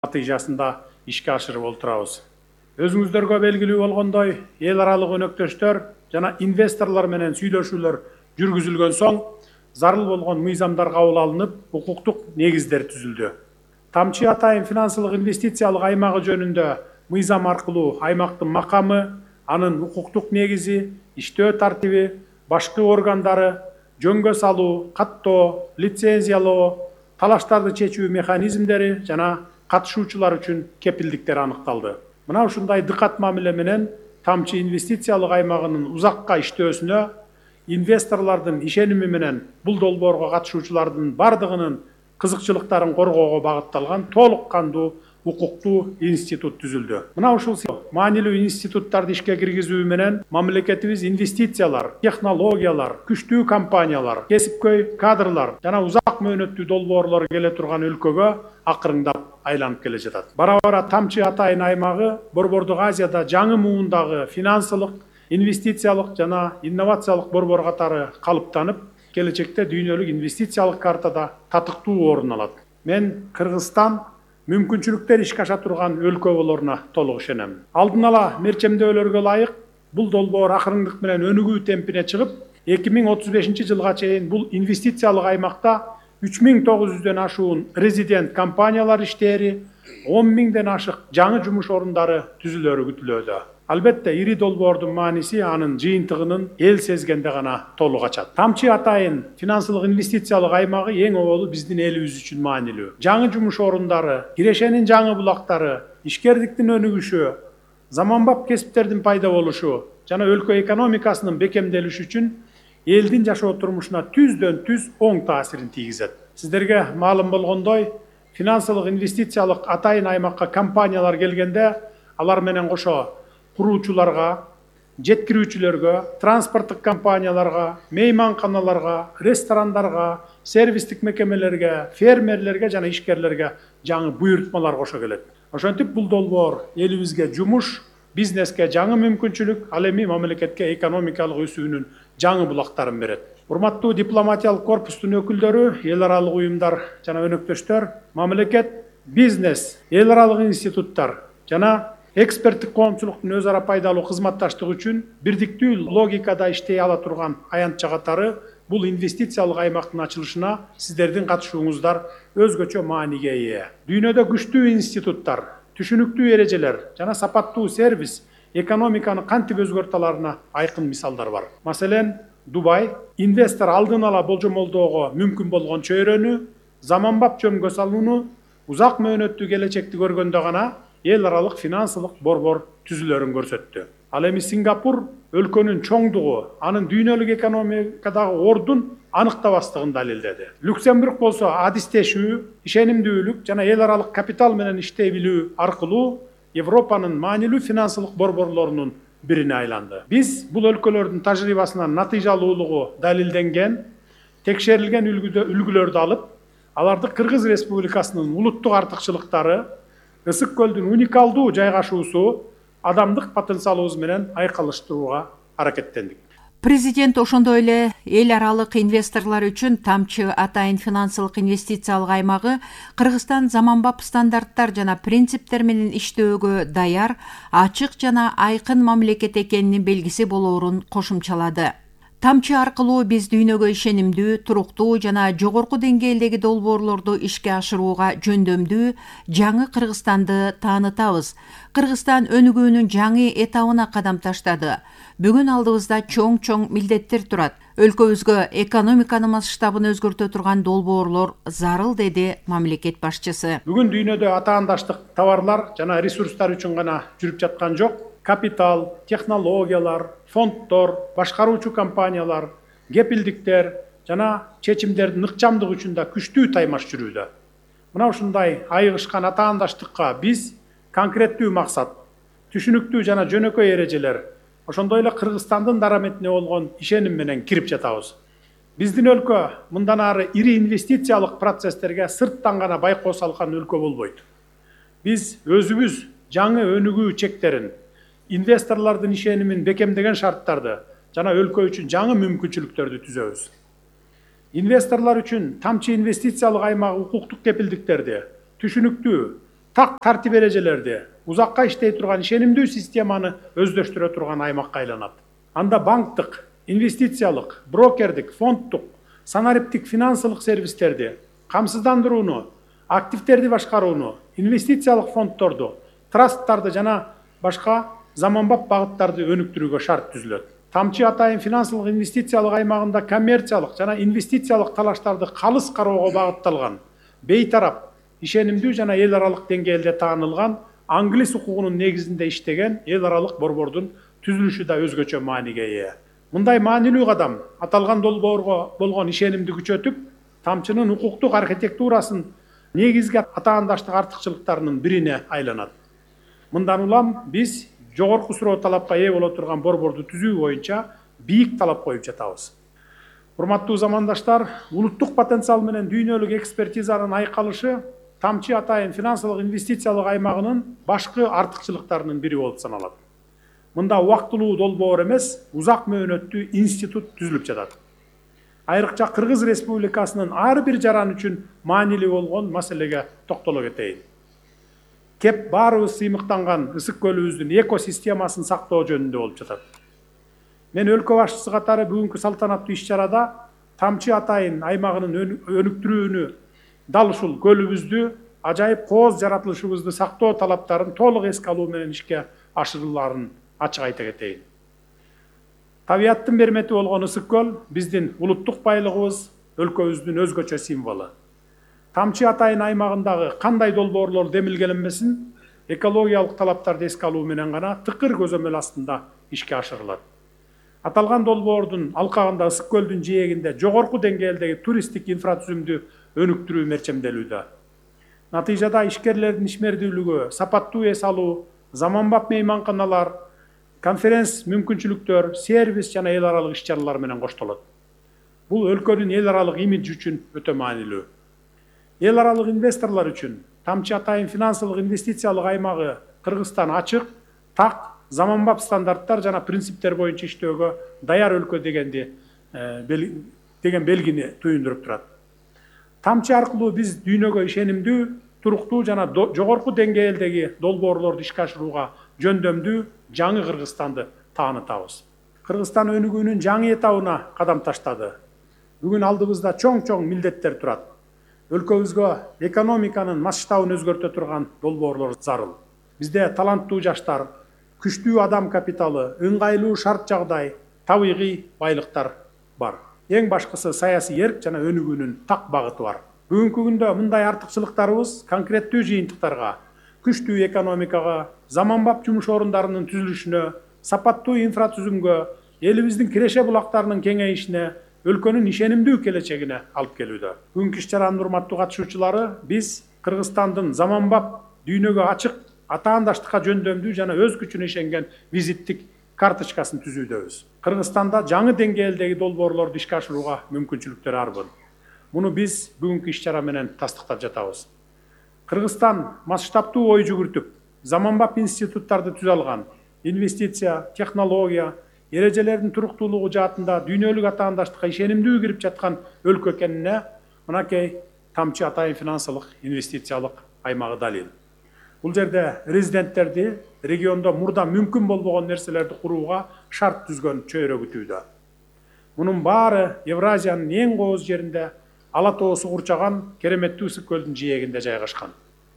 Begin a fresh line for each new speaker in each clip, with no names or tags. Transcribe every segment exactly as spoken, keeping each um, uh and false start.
натыйжасында ишке ашырып олтурабыз. Өзүңүздөргө белгилүү болгондой, эл аралык өнөктөштөр жана инвесторлор менен сүйлөшүүлөр жүргүзүлгөн соң, зарыл болгон мыйзамдар кабыл алынып, укуктук негиздер түзүлдү. Тамчы атайын финансылык инвестициялык аймагы жөнүндө мыйзам аркылуу аймактын макамы, анын укуктук негизи, иштөө тартиби, башкы органдары, жөнгө салуу, каттоо, лицензиялоо, талаштарды чечүү механизмдери жана катышуучулар үчүн кепилдиктер аныкталды. Мына ушундай дыкат мамиле менен тамчы инвестициялык аймагынын узакка иштөөсүнө инвесторлордун ишеними менен бул долбоорго катышуучулардын бардыгынын кызыкчылыктарын коргоого багытталган толук кандуу укуктуу институт түзүлдү. Мына ушул маанилүү институттарды ишке киргизүү менен мамлекетибиз инвестициялар, технологиялар, күчтүү компаниялар, кесипкөй кадрлар жана узак мөөнөттүү долбоорлор келе турган өлкөгө акырыңдап айланып келе жатат. Бара-бара тамчы атайын аймагы Борбордук Азияда жаңы муундагы финансылык, инвестициялык жана инновациялык борбор катары калыптанып, келечекте дүйнөлүк инвестициялык картада татыктуу орун алат. Мен Кыргызстан мүмкүнчүлүктөр ишке аша турган өлкө болоруна толук ишенем. Алдын ала мерчемдөөлөргө ылайык бул долбоор акырындык менен өнүгүү темпине чыгып, эки миң отуз бешинчи жылга чейин бул инвестициялык аймакта үч миң тогуз жүздөн ашуун резидент компаниялар иштери, он миңден ашык жаңы жумуш орундары түзүлөрү күтүлүүдө. Албетте, ири долбоордун мааниси анын жыйынтыгынын эл сезгенде гана толук ачат. Тамчы атайын финансылык инвестициялык аймагы эң оболу биздин элибиз үчүн маанилүү. Жаңы жумуш орундары, кирешенин жаңы булактары, ишкердиктин өнүгүшү, заманбап кесиптердин пайда болушу жана өлкө экономикасынын бекемделиши үчүн элдин жашоо турмушуна түздөн түз оң таасирин тийгизет. Сиздерге маалым болгондой, финансылык инвестициялык атайын аймакка компаниялар келгенде, алар менен кошо куруучуларга, жеткирүүчүлөргө, транспорттук компанияларга, мейманканаларга, ресторандарга, сервистик мекемелерге, фермерлерге жана ишкерлерге жаңы буйртмалар кошо келет. Ошентип бул долбоор элибизге жумуш, бизнеске жаңы мүмкүнчүлүк, ал эми мамлекетке экономикалык өсүүнүн жаңы булактарын берет. Урматтуу дипломатиялык корпустун өкүлдөрү, эл аралык уюмдар жана өнөктөштөр, мамлекет, бизнес, эл аралык институттар жана эксперттик коомчулуктун өз ара пайдалуу кызматташтыгы үчүн бирдиктүү логикада иштей ала турган аянтча катары бул инвестициялык аймактын ачылышына сиздердин катышууңуздар өзгөчө мааниге ээ. Дүйнөдө күчтүү институттар, түшүнүктүү эрежелер жана сапаттуу сервис экономиканы кантип өзгөртө аларына айкын мисалдар бар. Маселен, Дубай инвестор алдын ала болжомолдоого мүмкүн болгон чөйрөнү, заманбап жөнгө салууну, узак мөөнөттүү келечекти көргөндө гана эл аралык финансылык борбор түзүлөрүн көрсөттү. Ал эми Сингапур өлкөнүн чоңдугу, анын дүйнөлүк экономикадагы ордун аныктабастыгын далилдеди. Люксембург болсо адистешүү, ишенимдүүлүк жана эл аралык капитал менен иштей билүү аркылуу Европанын маанилүү финансылык борборлорунун бирине айланды. Биз бул өлкөлөрдүн тажрыйбасынан натыйжалуулугу далилденген, текшерилген үлгүлөрдү алып, аларды Кыргыз Республикасынын улуттук артыкчылыктары, Ысык көлдүн уникалдуу жайгашуусу, адамдык потенциалыбыз менен айкалыштырууга аракеттендик.
Президент ошондой эле эл аралык инвесторлор үчүн тамчы атайын финансылык инвестициялык аймагы Кыргызстан заманбап стандарттар жана принциптер менен иштөөгө даяр, ачык жана айкын мамлекет экенинин белгиси болоорун кошумчалады. Тамчы аркылуу биз дүйнөгө ишенимдүү, туруктуу жана жогорку деңгээлдеги долбоорлорду ишке ашырууга жөндөмдүү жаңы Кыргызстанды таанытабыз. Кыргызстан өнүгүүнүн жаңы этабына кадам таштады. Бүгүн алдыбызда чоң-чоң милдеттер турат. Өлкөбүзгө экономиканын масштабын өзгөртө турган долбоорлор зарыл, деди мамлекет башчысы.
Бүгүн дүйнөдө атаандаштык товарлар жана ресурстар үчүн гана жүрүп жаткан жок. Капитал, технологиялар, фонддор, башкаруучу компаниялар, кепилдиктер жана чечимдердин ыкчамдыгы үчүн да күчтүү таймаш жүрүүдө. Мына ушундай айыгышкан атаандаштыкка биз конкреттүү максат, түшүнүктүү жана жөнөкөй эрежелер, ошондой эле Кыргызстандын дараметине болгон ишеним менен кирип жатабыз. Биздин өлкө мындан ары ири инвестициялык процесстерге сырттан гана байкоо салган өлкө болбойт. Биз өзүбүз жаңы өнүгүү чектерин, инвесторлордун ишенимин бекемдеген шарттарды жана өлкө үчүн жаңы мүмкүнчүлүктөрдү түзөбүз. Инвесторлор үчүн тамчы инвестициялык аймагы укуктук кепилдиктерди, түшүнүктүү, так тартип эрежелерди узакка иштей турган ишенимдүү системаны өздөштүрө турган аймакка айланат. Анда банктык, инвестициялык, брокердик, фонддук, санариптик финансылык сервистерди камсыздандырууну, активтерди башкарууну, инвестициялык фонддорду, трасттарды жана башка заманбап багыттарды өнүктүрүүгө шарт түзүлөт. Тамчы атайын финансылык инвестициялык аймагында коммерциялык жана инвестициялык талаштарды калыс кароого багытталган, бейтарап, ишенимдүү жана эл аралык деңгээлде таанылган, англис укугунун негизинде иштеген эл аралык борбордун түзүлүшү да өзгөчө мааниге ээ. Мындай маанилүү кадам аталган долбоорго болгон ишенимди күчөтүп, Тамчынын укуктук архитектурасын негизги атаандаштык артыкчылыктарынын бирине айланат. Мындан улам биз жогорку суроо талапка ээ боло турган борборду түзүү боюнча бийик талап коюп жатабыз. Урматтуу замандаштар, улуттук потенциал менен дүйнөлүк экспертизанын айкалышы Тамчы атайын финансылык инвестициялык аймагынын башкы артыкчылыктарынын бири болуп саналат. Мында убактылуу долбоор эмес, узак мөөнөттүү институт түзүлүп жатат. Айрыкча Кыргыз Республикасынын ар бир жаран үчүн маанилүү болгон маселеге токтоло кетейин. Кеп баарыбыз сыймыктанган ысык көлүбүздүн экосистемасын сактоо жөнүндө болуп жатат. Мен өлкө башчысы катары бүгүнкү салтанаттуу иш-чарада Тамчы атайын аймагынын өнүктүрүүнү, дал ушул көлүбүздү, ажайып кооз жаратылышыбызды сактоо талаптарын толук эске алуу менен ишке ашырылаарын ачык айта кетейин. Табияттын бермети болгон ысык көл биздин улуттук байлыгыбыз, өлкөбүздүн өзгөчө символу. Тамчы атайын аймагындагы кандай долбоорлор демилгеленбесин, экологиялык талаптарды эске алуу менен гана тыкыр көзөмөл астында ишке ашырылат. Аталган долбоордун алкагында ысык көлдүн жээгинде жогорку деңгээлдеги туристтик инфратүзүмдү өнүктүрүү мерчемделүүдө. Натыйжада ишкерлердин ишмердүүлүгү, сапаттуу эс алуу, заманбап мейманканалар, конференц мүмкүнчүлүктөр, сервис жана эл аралык иш-чаралар менен коштолот. Бул өлкөнүн эл аралык имиджи үчүн өтө маанилүү. Эл аралык инвесторлор үчүн Тамчы атайын финансылык инвестициялык аймагы Кыргызстан ачык, так, заманбап стандарттар жана принциптер боюнча иштөөгө даяр өлкө дегенди деген белгини туюндуруп турат. Тамчы аркылуу биз дүйнөгө ишенимдүү, туруктуу жана жогорку деңгээлдеги долбоорлорду ишке ашырууга жөндөмдүү жаңы Кыргызстанды таанытабыз. Кыргызстан өнүгүүнүн жаңы этабына кадам таштады. Бүгүн алдыбызда чоң-чоң милдеттер турат. Өлкөбүзгө экономиканын масштабын өзгөртө турган долбоорлор зарыл. Бизде таланттуу жаштар, күчтүү адам капиталы, ыңгайлуу шарт жагдай, табигый байлыктар бар. Эң башкысы саясий эрк жана өнүгүүнүн так багыты бар. Бүгүнкү күндө мындай артыкчылыктарыбыз конкреттүү жыйынтыктарга, күчтүү экономикага, заманбап жумуш орундарынын түзүлүшүнө, сапаттуу инфратүзүмгө, элибиздин киреше булактарынын кеңейишине, өлкөнүн ишенимдүү келечегине алып келүүдө. Бүгүнкү иш-чаранын урматтуу катышуучулары, биз Кыргызстандын заманбап, дүйнөгө ачык, атаандаштыкка жөндөмдүү жана өз күчүнө ишенген визиттик карточкасын түзүүдөбүз. Кыргызстанда жаңы деңгээлдеги долбоорлорду ишке ашырууга мүмкүнчүлүктөр арбын. Муну биз бүгүнкү иш-чара менен тастыктап жатабыз. Кыргызстан масштабтуу ой жүгүртүп, заманбап институттарды түзө алган, инвестиция, технология, эрежелердин туруктуулугу жаатында дүйнөлүк атаандаштыкка ишенимдүү кирип жаткан өлкө экенине мынакей Тамчы атайын финансылык инвестициялык аймагы далил. Бул жерде резиденттерди региондо мурда мүмкүн болбогон нерселерди курууга шарт түзгөн чөйрө күтүүдө. Мунун баары Евразиянын эң кооз жеринде ала тоосу курчаган кереметтүү ысык көлдүн жээгинде жайгашкан.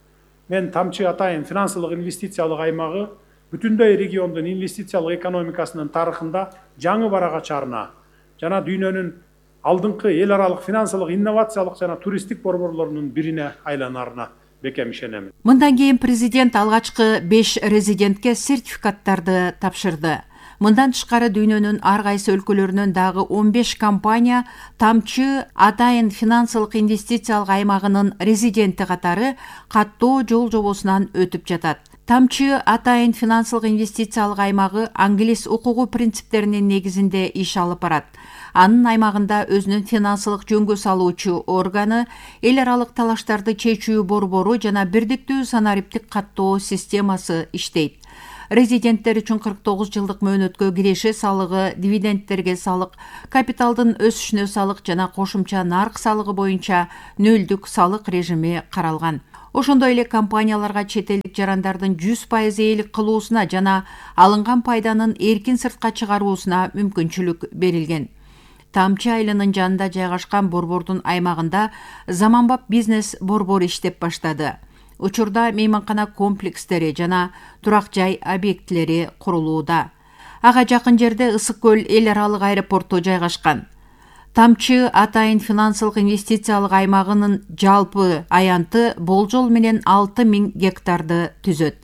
Мен Тамчы атайын финансылык инвестициялык аймагы бүтүндөй региондун инвестициялык экономикасынын тарыхында жаңы барага чарына жана дүйнөнүн алдыңкы эл аралык финансылык инновациялык жана туристтик борборлорунун бирине айланарына бекем ишенем.
Мындан кийин президент алгачкы беш резидентке сертификаттарды тапшырды. Мындан тышкары дүйнөнүн ар кайсы өлкөлөрүнөн дагы он беш компания Тамчы атайын финансылык инвестициялык аймагынын резиденти катары каттоо жол жобосунан өтүп жатат. Тамчы атайын финансылык инвестициялык аймагы англис укугу принциптеринин негизинде иш алып барат. Анын аймагында өзүнүн финансылык жөнгө салуучу органы, эл аралык талаштарды чечүү борбору жана бирдиктүү санариптик каттоо системасы иштейт. резиденттер үчүн кырк тогуз жылдык мөөнөткө киреше салыгы, дивидендтерге салык, капиталдын өсүшүнө салык жана кошумча нарк салыгы боюнча нөлдүк салык режими каралган. Ошондой эле компанияларга чет элдик жарандардын жүз пайыз ээлик кылуусуна жана алынган пайданын эркин сыртка чыгаруусуна мүмкүнчүлүк берилген. Тамчы айылынын жанында жайгашкан борбордун аймагында заманбап бизнес борбор иштеп баштады. Учурда мейманкана комплекстери жана турак жай объектилери курулууда. Ага жакын жерде Ысык көл эл аралык аэропорту жайгашкан. Тамчы атайын финансылык инвестициялык аймагынын жалпы аянты болжол менен алты миң гектарды түзөт.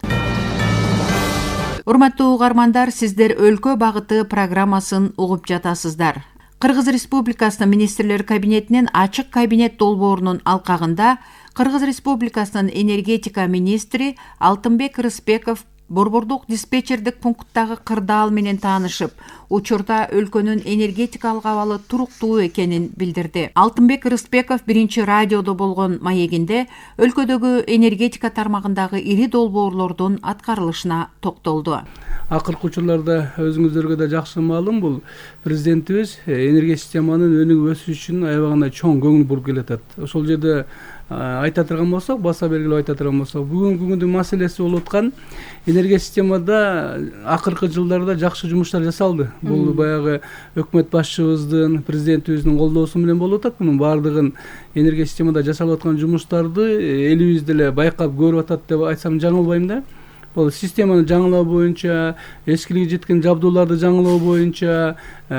Урматтуу угармандар, сиздер өлкө багыты программасын угуп жатасыздар. Кыргыз Республикасынын министрлер кабинетинин ачык кабинет долбоорунун алкагында Кыргыз Республикасынын энергетика министри Алтынбек Рыспеков борбордук диспетчердик пункттагы кырдаал менен таанышып, учурда өлкөнүн энергетикалык абалы туруктуу экенин билдирди. Алтынбек Рыспеков биринчи радиодо болгон маегинде өлкөдөгү энергетика тармагындагы ири долбоорлордун аткарылышына токтолду.
Акыркы учурларда өзүңүздөргө да жакшы маалым, бул президентибиз энергия системанын өнүгүп өсүшү үчүн аябагында чоң көңүл буруп келатат. Ошол жерде айта турган болсок, баса белгилеп айта турган болсок, бүгүнкү күндүн маселеси болуп аткан энергия системада акыркы жылдарда жакшы жумуштар жасалды. Бул баягы өкмөт башчыбыздын, президентибиздин колдоосу менен болуп атат. Мунун баардыгын энергия системада жасалып аткан жумуштарды элибиз деле байкап көрүп атат деп айтсам жаңылбайм да. Бул системаны жаңылоо боюнча, эскилиги жеткен жабдууларды жаңылоо боюнча,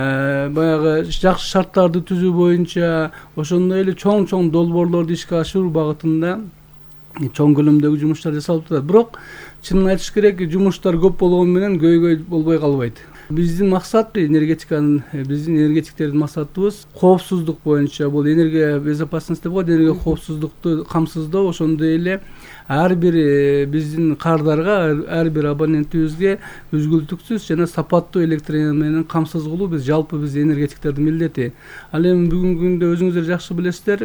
баягы жакшы шарттарды түзүү боюнча, ошондой эле чоң-чоң долбоорлорду ишке ашыруу багытында чоң көлөмдөгү жумуштар жасалып атат. Бирок чынын айтыш керек, жумуштар көп болгону менен көйгөй болбой калбайт. Биздин максат энергетиканын, биздин энергетиктердин максатыбыз коопсуздук боюнча, бул энергия безопасности деп коет, энергия коопсуздукту камсыздоо, ошондой эле ар бир биздин кардарга, ар бир абонентибизге үзгүлтүксүз жана сапаттуу электр энергия менен камсыз кылуу биз жалпы биз энергетиктердин милдети. Ал эми бүгүнкү күндө өзүңүздөр жакшы билесиздер,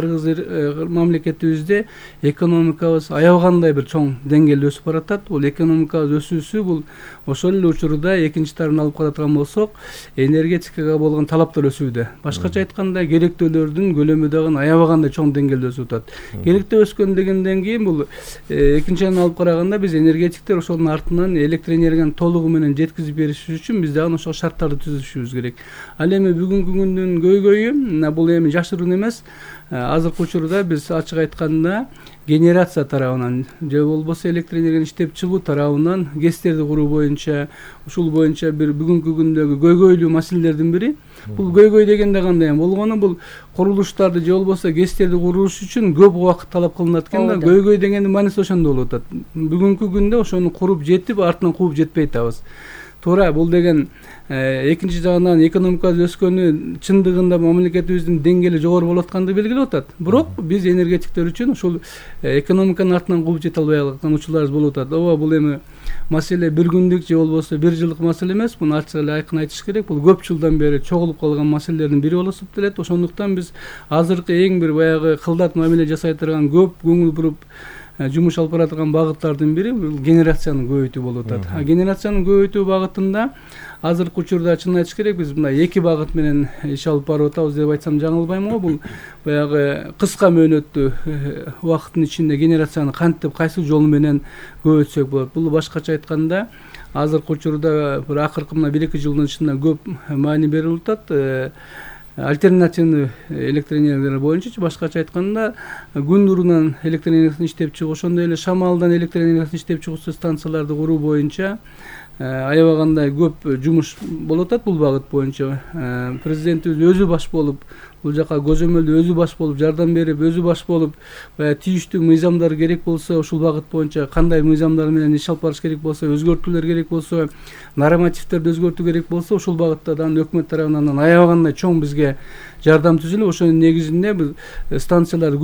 Кыргыз мамлекетибизде экономикабыз аябагандай бир чоң деңгээлде өсүп баратат. Бул экономикабыз өсүүсү бул ошол эле учурда экинчи тарын алып караткан болсок, энергетикага болгон талаптар өсүүдө. Башкача айтканда, керектөөлөрдүн көлөмү дагы аябагандай чоң деңгээлде өсүп атат. Керектөө өскөн дегенден кийин бул экинчиден алып караганда биз энергетиктер ошонун артынан электр энергияны толугу менен жеткизип бериш үчүн биз дагы ошол шарттарды түзүшүбүз керек. Ал эми бүгүнкү күндүн көйгөйү бул эми жашыруун эмес. Азыркы учурда биз ачык айтканда генерация тарабынан же болбосо электр энергияны иштеп чыгуу тарабынан ГЭСтерди куруу боюнча, ушул боюнча бир бүгүнкү күндөгү көйгөйлүү маселелердин бири. Бул көйгөй дегенде кандай болгону, бул курулуштарды же болбосо ГЭСтерди куруш үчүн көп убакыт талап кылынат экен да. Көйгөй дегендин мааниси ошондо болуп атат. Бүгүнкү күндө ошону куруп жетип, артынан кууп жетпей атабыз. Туура, бул деген экинчи жагынан экономикабыз өскөнү чындыгында мамлекетибиздин деңгээли жогору болуп атканды белгилеп атат. Бирок биз энергетиктер үчүн ушул экономиканын артынан кууп жете албай аткан учурларыбыз болуп атат. Ооба, бул эми маселе бир күндүк же болбосо бир жылдык маселе эмес. Муну ачык эле айкын айтыш керек. Бул көп жылдан бери чогулуп калган маселелердин бири болуп эсептелет. Ошондуктан биз азыркы эң бир баягы кылдат мамиле жасай турган, көп көңүл буруп жумуш алып баратырган багыттардын бири бул генерацияны көбөйтүү болуп атат. А генерацияны көбөйтүү багытында азыркы учурда чын айтыш керек, биз мындай эки багыт менен иш алып барып атабыз деп айтсам жаңылбайм го. Бул баягы кыска мөөнөттүү убакыттын ичинде генерацияны кантип, кайсы жол менен көбөйтсөк болот. Бул башкача айтканда азыркы учурда бир акыркы мына бир эки жылдын ичинде көп маани берилип атат. Альтернативный электр энергиялар боюнча, башкача айтканда күн нурунан электр энергиясын иштеп чыгуу, ошондой эле шамалдан электр энергиясын иштеп чыгуучу станцияларды куруу боюнча аябагандай көп жумуш болуп атат бул багыт боюнча. Президентибиз өзү баш болуп, бул жака көзөмөлдө өзү баш болуп, жардам берип, өзү баш болуп, тийиштүү мыйзамдар керек болсо, ушул багыт боюнча кандай мыйзамдар менен иш алып барыш керек болсо, өзгөртүүлөр керек болсо, нормативдерди өзгөртүү керек болсо, ушул багытта да өкмөт тарабынан аябагандай чоң бизге жардам түзүлүп, ошонун негизинде биз станциялар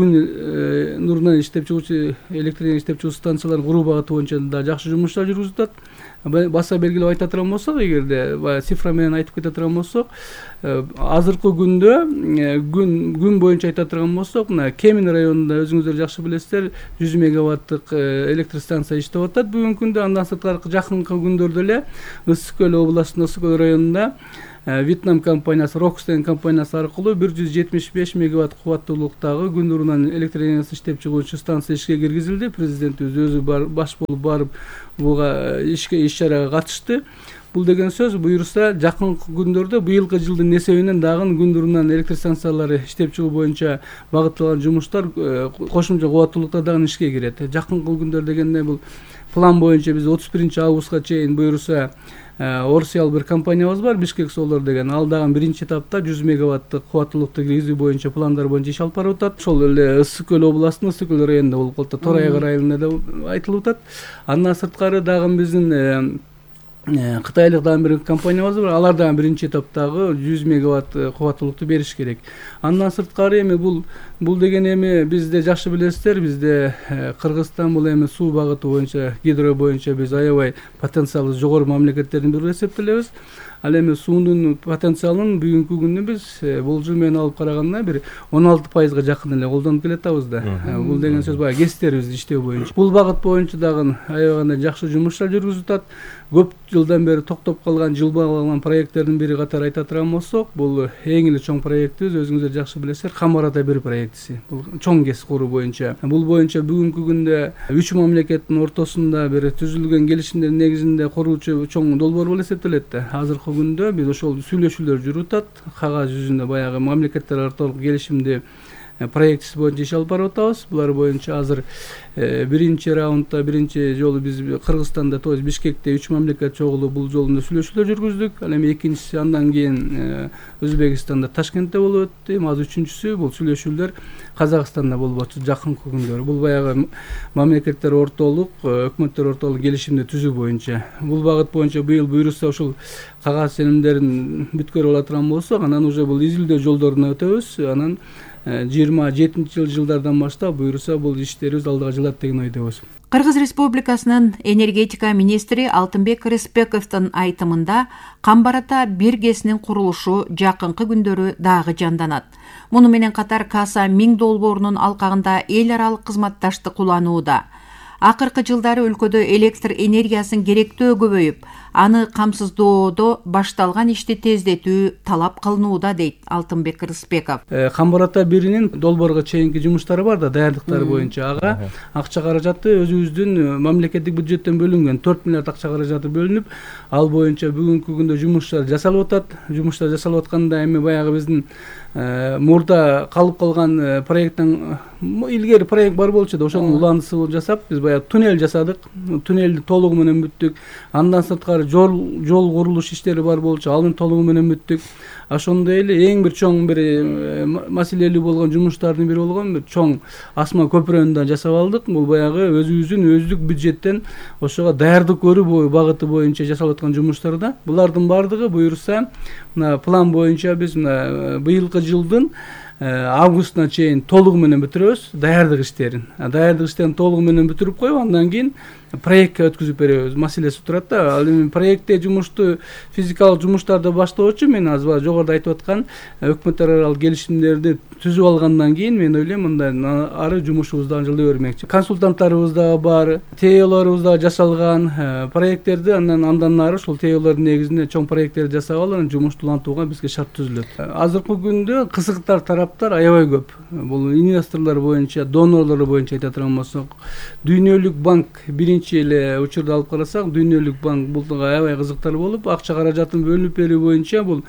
күн нурунан иштеп чыгуучу электр энергия иштеп чыгуучу станцияларды куруу багыты боюнча да жакшы жумуштар жүргүзүлүп атат. Баса белгилеп айта турган болсок, эгерде цифра менен айтып кете турган болсок, азыркы күндө күн күн боюнча айта турган болсок, мына Кемин районунда өзүңүздөр жакшы билесиздер, жүз мегаваттык электр станция иштеп атат бүгүнкү күндө. Андан сырткары жакынкы күндөрдө эле Ысык көл областынын Ысык көл районунда Вьетнам компаниясы, Рокстен компаниясы аркылуу бир жүз жетимиш беш мегаватт кубаттуулуктагы күн урунан электр энергиясын иштеп чыгуучу станция ишке киргизилди. Президентибиз өзү баш болуп барып буга ишке иш чарага катышты. Бул деген сөз буюрса жакынкы күндөрдө быйылкы жылдын эсебинен дагы күн урунан электр станциялары иштеп чыгуу боюнча багытталган жумуштар кошумча кубаттуулукта дагы ишке кирет. Жакынкы күндөр дегенде бул план боюнча биз отуз биринчи августка чейин буюрса Орсиал бир компаниябыз бар, Бишкек Солар деген. Ал дагы биринчи этапта жүз мегаваттык кубаттуулукту киргизүү боюнча пландар боюнча иш алып барып атат. Ошол эле Ысык көл областынын Ысык көл районунда болуп калат, Торайгы районунда да айтылып атат. Андан сырткары дагы биздин Кытайлык дагы бир компаниябыз бар. Алар дагы биринчи этаптагы жүз мегаватт кубаттуулукту бериш керек. Андан сырткары эми бул бул деген эми бизде жакшы билесиздер, бизде Кыргызстан бул эми суу багыты боюнча, гидро боюнча биз аябай потенциалы жогору мамлекеттердин бири эсептелебиз. Ал эми суунун потенциалын бүгүнкү күндө биз бул жыл менен алып караганда бир он алты пайызга жакын эле колдонуп келатабыз да. Бул деген сөз баягы кестерибизди иштөө боюнча. Бул багыт боюнча дагы аябай жакшы жумуштар жүргүзүлүп атат. Көп жылдан бери токтоп калган, жылбаган проекттердин бири катары айта турган болсок, бул эң эле чоң проектибиз, өзүңүздөр жакшы билесиздер, Камарата бир проектиси. Бул чоң кес куруу боюнча. Бул боюнча бүгүнкү күндө үч мамлекеттин ортосунда бир түзүлгөн келишимдер негизинде куруучу чоң долбоор болуп эсептелет да. Азыркы күндө биз ошол сүйлөшүүлөр жүрүп атат. Кагаз жүзүндө баягы мамлекеттер ортолук келишимди проектиси боюнча иш алып барып атабыз. Булар боюнча азыр биринчи раундда биринчи жолу биз Кыргызстанда, то есть Бишкекте үч мамлекет чогулуп бул жолунда сүйлөшүүлөр жүргүздүк. Ал эми экинчиси андан кийин Өзбекстанда, Ташкентте болуп өттү. Азыр үчүнчүсү бул сүйлөшүүлөр Казакстанда болуп атат жакынкы күндөрү. Бул баягы мамлекеттер ортолук, өкмөттөр ортолук келишимди түзүү боюнча. Бул багыт боюнча быйыл буйруса ушул кагаз сенемдерин бүткөрүп ала турган болсок, анан уже бул изилдөө жолдоруна өтөбүз. Анан жыйырма жетинчи жылдардан баштап буйруса бул иштерибиз алдыга жылат деген ойдобуз.
Кыргыз Республикасынын энергетика министри Алтынбек Рыспековдун айтымында Камбарата бир кесинин курулушу жакынкы күндөрү дагы жанданат. Муну менен катар Каса миң долбоорунун алкагында эл аралык кызматташтык уланууда. Акыркы жылдары өлкөдө электр энергиясын керектөө көбөйүп, аны камсыздоодо башталган ишти тездетүү талап кылынууда, дейт Алтынбек Рыспеков.
Камбарата биринин долбоорго чейинки жумуштары бар да, даярдыктары боюнча. Ага акча каражаты өзүбүздүн мамлекеттик бюджеттен бөлүнгөн төрт миллиард акча каражаты бөлүнүп, ал боюнча бүгүнкү күндө жумуштар жасалып атат. Жумуштар жасалып атканда эми баягы биздин мурда калып калган проекттен илгери проект бар болчу да, ошонун уландысын жасап биз баягы туннель жасадык. Туннелди толугу менен бүттүк. Андан сырткары жол жол курулуш иштери бар болчу, аны толугу менен бүттүк. Ошондой эле эң бир чоң бир маселелүү болгон жумуштардын бири болгон бир чоң асма көпүрөнү да жасап алдык. Бул баягы өзүбүздүн өздүк бюджеттен ошого даярдык көрүү багыты боюнча жасалып аткан жумуштар да. Булардын бардыгы буюрса мына план боюнча биз мына быйылкы жылдын августуна чейин толугу менен бүтүрөбүз даярдык иштерин. Даярдык иштерин толугу менен бүтүрүп коюп, андан кийин проектке өткүзүп беребиз. Маселеси турат да. Ал эми проектте жумушту, физикалык жумуштарды баштоочу мен азыр жогоруда айтып аткан өкмөттөр аралык келишимдерди түзүп алгандан кийин мен ойлойм мындай ары жумушубуз дагы жылдай бермекчи. Консультанттарыбыз дагы бар, теолорубуз дагы жасалган, проекттерди андан андан ары ушул теолордун негизинде чоң проекттерди жасап алып, анан жумушту улантууга бизге шарт түзүлөт. Азыркы күндө кызыктар тараптар аябай көп. Бул инвесторлор боюнча, донорлор боюнча айта турган болсок, Дүйнөлүк банк биринчи эле учурду алып карасак, Дүйнөлүк банк бул аябай кызыктар болуп, акча каражатын бөлүнүп берүү боюнча бул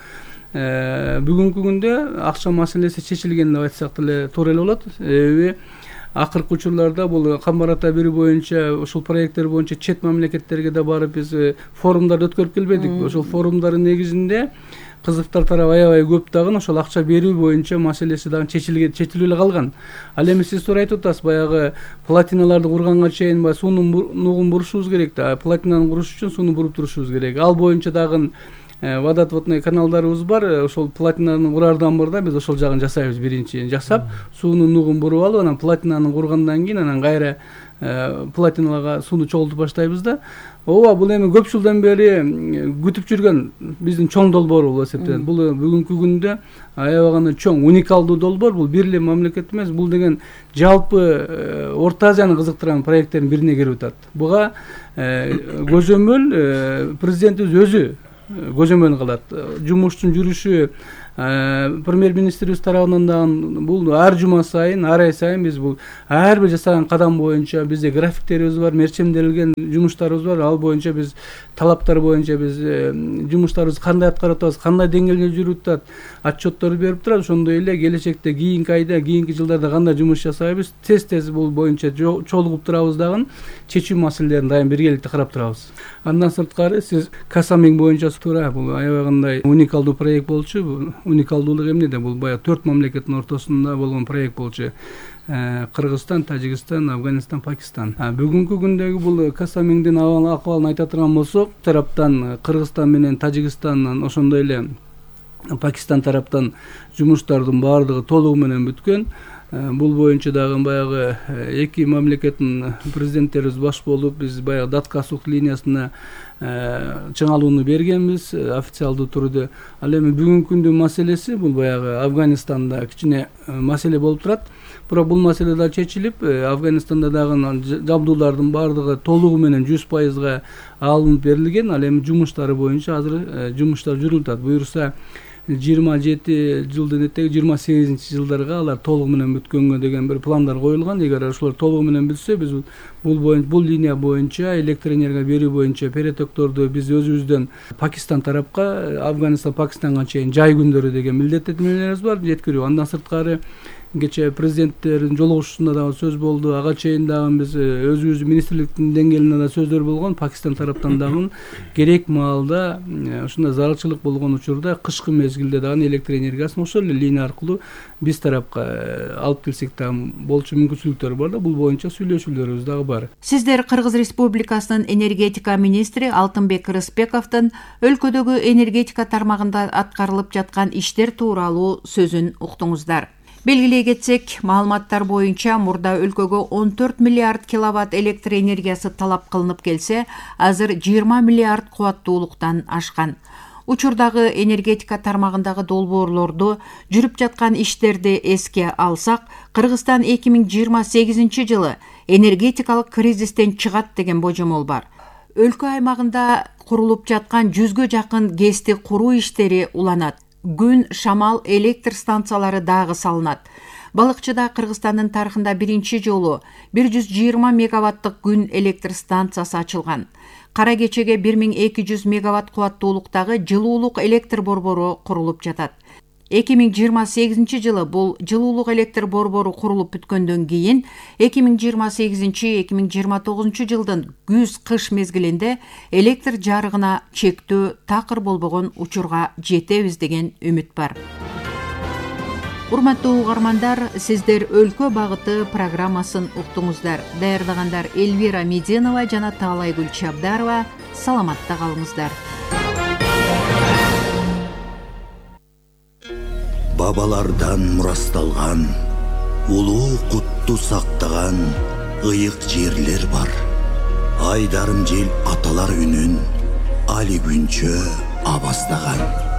бүгүнкү күндө акча маселеси чечилген деп айтсак деле туура эле болот. Эми акыркы учурларда бул Камбарата бир боюнча ушул проекттер боюнча чет мамлекеттерге да барып биз форумдарды өткөрүп келбедик. Ошол форумдардын негизинде кызыктар тарабы аябай көп дагы ошол акча берүү боюнча маселеси дагы чечилген, чечилип эле калган. Ал эми сиз туура айтып атасыз, баягы платиналарды курганга чейин баягы суунун нугун бурушубуз керек да. Платинаны куруш үчүн сууну буруп турушубуз керек. Ал боюнча дагы водоотводной каналдарыбыз бар. Ошол платинаны курардан мурда биз ошол жагын жасайбыз. Биринчи жасап, суунун нугун буруп алып, анан платинаны кургандан кийин анан кайра платиналарга сууну чогултуп баштайбыз да. Ооба бул эми көп жылдан бери күтүп жүргөн биздин чоң долбоор болуп эсептелет. Бул бүгүнкү күндө аябагана чоң уникалдуу долбоор. Бул бир эле мамлекет эмес, бул деген жалпы Орто Азияны кызыктырган проекттердин бирине кирип атат. Буга көзөмөл президентибиз өзү көзөмөл кылат. Жумуштун жүрүшү премьер-министрибиз тарабынан дагы бул ар жума сайын, ар ай сайын биз бул ар бир жасаган кадам боюнча бизде графиктерибиз бар, мерчемделген жумуштарыбыз бар. Ал боюнча биз талаптар боюнча биз жумуштарыбызды кандай аткарып атабыз, кандай деңгээлде жүрүп атат, отчеттор берип турат. Ошондой эле келечекте кийинки айда, кийинки жылдарда кандай жумуш жасайбыз, тез-тез бул боюнча чолугуп турабыз дагы, чечүү маселелерин дайым биргеликте карап турабыз. Андан сырткары сиз Касамин боюнча туура бул аябагандай уникалдуу проект болчу. Уникалдуулук эмнеде? Бул баягы төрт мамлекеттин ортосунда болгон проект болчу. Кыргызстан, Тажикстан, Афганистан, Пакистан. Бүгүнкү күндөгү бул Касаминдин акыбалын айта турган болсок, тараптан Кыргызстан менен Тажикстандан, ошондой эле Пакистан тараптан жумуштардын баардыгы толугу менен бүткөн. Бул боюнча дагы баягы эки мамлекеттин президенттерибиз баш болуп, биз баягы Датка-Сук линиясына чыңалууну бергенбиз официалдуу түрдө. Ал эми бүгүнкү күндүн маселеси бул баягы Афганистанда кичине маселе болуп турат. Бирок бул маселе да чечилип, Афганистанда дагы жабдуулардын баардыгы толугу менен жүз пайызга алынып берилген. Ал эми жумуштары боюнча азыр жумуштар жүрүп атат. Буюрса жыйырма жети жылдын этеги жыйырма сегизинчи жылдарга алар толугу менен бүткөнгө деген бир пландар коюлган. Эгер ошолор толугу менен бүтсө, биз бул боюнча бул линия боюнча электр энергия берүү боюнча перетокторду биз өзүбүздөн Пакистан тарапка, Афганистан, Пакистанга чейин жай күндөрү деген милдеттенмелерибиз бар, жеткирүү. Андан сырткары кече президенттердин жолугушуусунда дагы сөз болду. Ага чейин дагы биз өзүбүздүн министрликтин деңгээлинде да сөздөр болгон. Пакистан тараптан дагы керек маалда ушундай зарылчылык болгон учурда кышкы мезгилде дагы электр энергиясын ошол эле линия аркылуу биз тарапка алып келсек дагы болчу мүмкүнчүлүктөр бар да. Бул боюнча сүйлөшүүлөрүбүз дагы бар.
Сиздер Кыргыз Республикасынын энергетика министри Алтынбек Рысбековдун өлкөдөгү энергетика тармагында аткарылып жаткан иштер тууралуу сөзүн уктуңуздар. Белгилей кетсек, маалыматтар боюнча мурда өлкөгө он төрт миллиард киловатт электр энергиясы талап кылынып келсе, азыр жыйырма миллиард кубаттуулуктан ашкан. Учурдагы энергетика тармагындагы долбоорлорду, жүрүп жаткан иштерди эске алсак, Кыргызстан эки миң жыйырма сегизинчи жылы энергетикалык кризистен чыгат деген божомол бар. Өлкө аймагында курулуп жаткан жүзгө жакын ГЭСти куруу иштери уланат. Күн, шамал, электр станциялары дагы салынат. Балыкчыда Кыргызстандын тарыхында биринчи жолу бир жүз жыйырма мегаваттык күн электр станциясы ачылган. Кара кечеге бир миң эки жүз мегаватт кубаттуулуктагы жылуулук электр борбору курулуп жатат. эки миң жыйырма сегизинчи жылы бул жылуулук электр борбору курулуп бүткөндөн кийин эки миң жыйырма сегизинчи эки миң жыйырма тогузунчу жылдын күз-кыш мезгилинде электр жарыгына чектөө такыр болбогон учурга жетебиз деген үмүт бар. Урматтуу угармандар, сиздер Өлкө багыты программасын уктуңуздар. Даярдагандар Эльвира Мединова жана Таалайгүл Чабдарова. Саламатта калыңыздар.
Бабалардан мурасталган, улуу кутту сактаган ыйык жерлер бар. Айдарым жел аталар үнүн али күнчө абастаган.